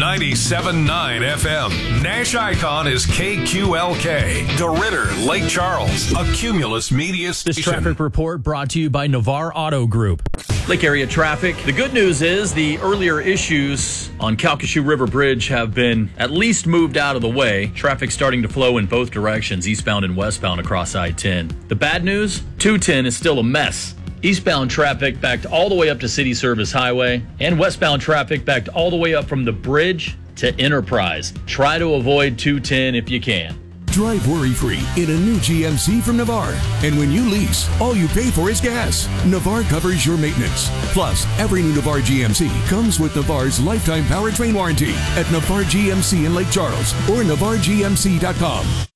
97.9 FM. Nash Icon is KQLK. DeRidder, Lake Charles, a Cumulus Media station. This traffic report brought to you by Navarre Auto Group. Lake area traffic. The good news is the earlier issues on Calcasieu River Bridge have been at least moved out of the way. Traffic starting to flow in both directions, eastbound and westbound across I-10. The bad news, 210 is still a mess. Eastbound traffic backed all the way up to City Service Highway, and westbound traffic backed all the way up from the bridge to Enterprise. Try to avoid 210 if you can. Drive worry-free in a new GMC from Navarre. And when you lease, all you pay for is gas. Navarre covers your maintenance. Plus, every new Navarre GMC comes with Navarre's lifetime powertrain warranty at Navarre GMC in Lake Charles or NavarreGMC.com.